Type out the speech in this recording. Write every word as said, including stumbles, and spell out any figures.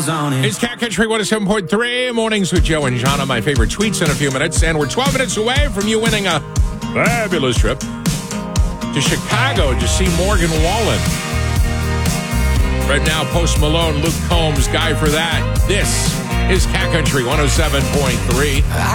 miles on it. It's Cat Country one oh seven point three, Mornings with Joe and Jana. My favorite tweets in a few minutes. And we're twelve minutes away from you winning a fabulous trip to Chicago to see Morgan Wallen. Right now, Post Malone, Luke Combs, Guy for That. This is Cat Country one oh seven point three.